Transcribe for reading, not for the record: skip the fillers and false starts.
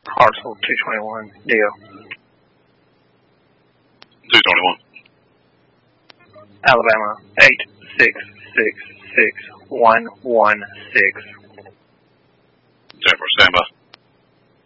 Parcel 221, Dio. 221. Alabama 8666116. 10-4, stand by.